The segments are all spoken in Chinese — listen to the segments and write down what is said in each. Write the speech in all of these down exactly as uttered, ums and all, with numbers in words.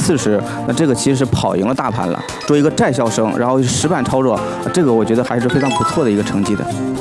四十，那这个其实是跑赢了大盘了。作为一个在校生，然后实板操作，这个我觉得还是非常不错的一个成绩的。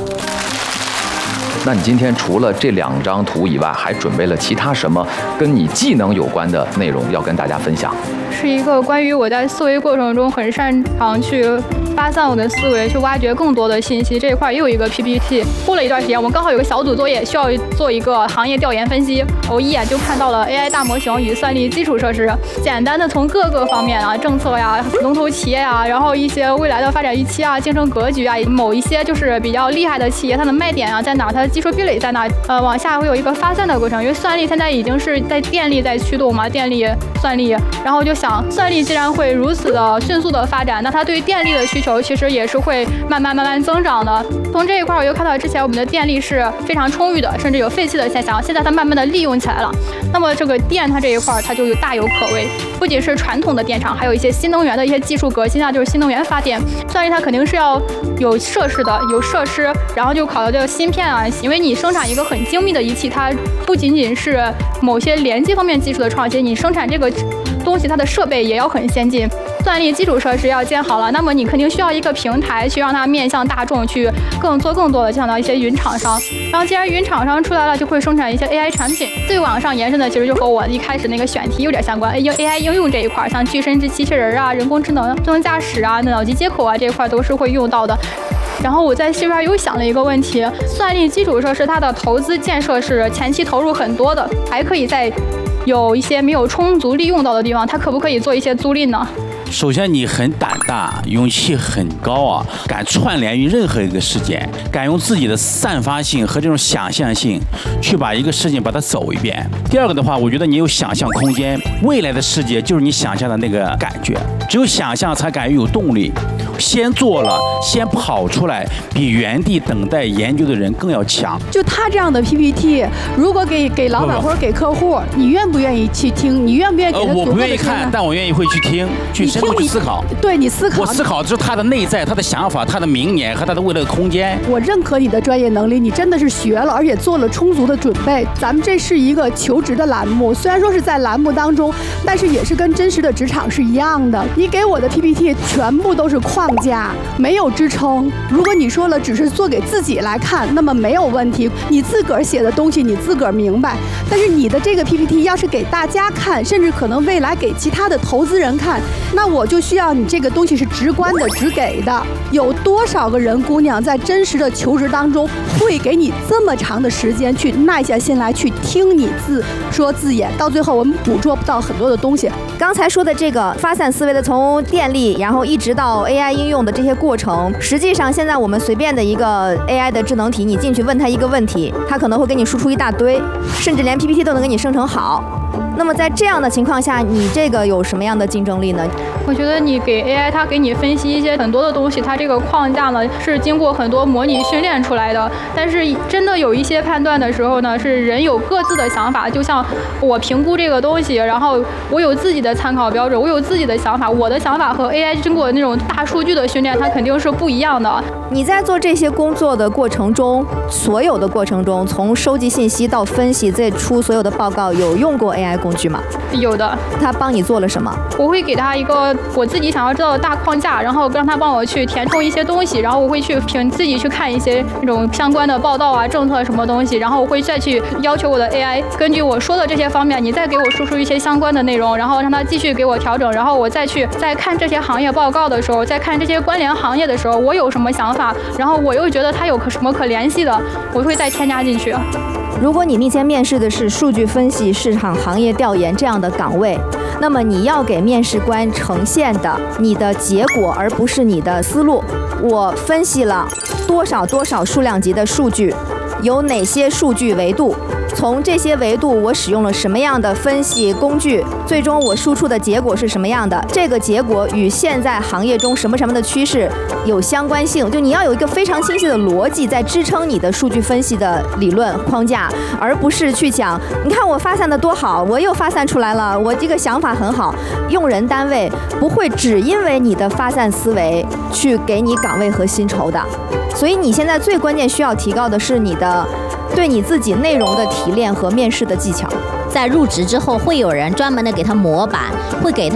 那你今天除了这两张图以外，还准备了其他什么跟你技能有关的内容要跟大家分享？ 是一个关于我在思维过程中很擅长去发散我的思维，去挖掘更多的信息。这一块又有一个 P P T。过了一段时间，我们刚好有个小组作业需要做一个行业调研分析，我一眼就看到了 A I 大模型与算力基础设施，简单的从各个方面啊，政策呀、龙头企业呀，然后一些未来的发展预期啊、竞争格局啊，某一些就是比较厉害的企业，它的卖点啊在哪，它的技术壁垒在哪，呃，往下会有一个发散的过程。因为算力现在已经是在电力在驱动嘛，电力、算力，然后就想。算力既然会如此的迅速的发展，那它对于电力的需求其实也是会慢慢慢慢增长的。从这一块，我又看到之前我们的电力是非常充裕的，甚至有废气的现象，现在它慢慢的利用起来了。那么这个电它这一块，它就有大有可为，不仅是传统的电厂，还有一些新能源的一些技术革新啊，就是新能源发电。算力它肯定是要有设施的，有设施，然后就考到这个芯片啊，因为你生产一个很精密的仪器，它不仅仅是某些连接方面技术的创新，你生产这个东西它的设备也要很先进，算力基础设施要建好了，那么你肯定需要一个平台去让它面向大众，去更做更多的像到一些云厂商。然后既然云厂商出来了，就会生产一些 A I 产品。最往上延伸的其实就和我一开始那个选题有点相关 ，A I 应用这一块，像具身智机器人啊、人工智能、智能驾驶啊、脑机接口啊这一块都是会用到的。然后我在这边又想了一个问题：算力基础设施它的投资建设是前期投入很多的，还可以在有一些没有充足利用到的地方，它可不可以做一些租赁呢？ 首先，你很胆大，勇气很高啊，敢串联于任何一个事件，敢用自己的散发性和这种想象性去把一个事情把它走一遍。第二个的话，我觉得你有想象空间，未来的世界就是你想象的那个感觉，只有想象才敢有动力。先做了，先跑出来，比原地等待研究的人更要强。 就他这样的 P P T， 如果给给老板或者给客户，你愿不愿意去听？你愿不愿意给他？ 呃，我不愿意看，但我愿意会去听，去深入去思考。 对你思考， 我思考的是他的内在、他的想法、他的明年和他的未来的空间。 我认可你的专业能力，你真的是学了，而且做了充足的准备。咱们这是一个求职的栏目，虽然说是在栏目当中，但是也是跟真实的职场是一样的。你给我的 P P T 全部都是框架，没有支撑。如果你说了只是做给自己来看，那么没有问题，你自个儿写的东西你自个儿明白。但是你的这个 P P T 要是给大家看，甚至可能未来给其他的投资人看，那我就需要你这个东西是直观的、直给的。有多少个人姑娘在真实的求职当中会给你这么长的时间去耐下心来去听你自说自演，到最后我们捕捉不到很多的东西。 刚才说的这个发散思维的，从电力然后一直到 A I 应用的这些过程，实际上现在我们随便的一个 A I 的智能题，你进去问他一个问题，他可能会给你输出一大堆，甚至连 P P T 都能给你生成好。那么在这样的情况下，你这个有什么样的竞争力呢？ 我觉得你给 A I 它给你分析一些很多的东西，它这个框架呢是经过很多模拟训练出来的。但是真的有一些判断的时候呢，是人有各自的想法。就像我评估这个东西，然后我有自己的参考标准，我有自己的想法，我的想法和 A I 经过那种大数据的训练，它肯定是不一样的。 你在做这些工作的过程中，所有的过程中，从收集信息到分析，再出所有的报告，有用过 A I 工具吗？ 有的。 他帮你做了什么？ 我会给他一个我自己想要知道的大框架，然后让他帮我去填充一些东西，然后我会去凭自己去看一些那种相关的报道啊、政策什么东西，然后我会再去要求我的 A I 根据我说的这些方面，你再给我输出一些相关的内容，然后让他继续给我调整，然后我再去再看这些行业报告的时候，再看这些关联行业的时候，我有什么想法，然后我又觉得它有什么可联系的，我会再添加进去。 如果你面前面试的是数据分析、市场行业调研这样的岗位，那么你要给面试官呈现的你的结果，而不是你的思路。我分析了多少多少数量级的数据，有哪些数据维度，从这些维度我使用了什么样的分析工具，最终我输出的结果是什么样的，这个结果与现在行业中什么什么的趋势有相关性。就你要有一个非常清晰的逻辑在支撑你的数据分析的理论框架，而不是去讲你看我发散的多好，我又发散出来了，我这个想法很好。用人单位不会只因为你的发散思维去给你岗位和薪酬的，所以你现在最关键需要提高的是你的对你自己内容的提炼和面试的技巧。 在入职之后，会有人专门的给他模板，会给他